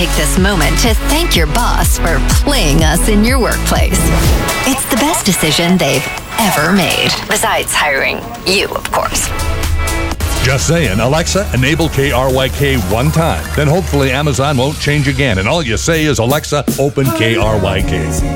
take this moment to thank your boss for playing us in your workplace. It's the best decision they've ever made. Besides hiring you, of course. Just saying, Alexa, enable KRYK one time. Then hopefully Amazon won't change again. And all you say is, Alexa, open KRYK.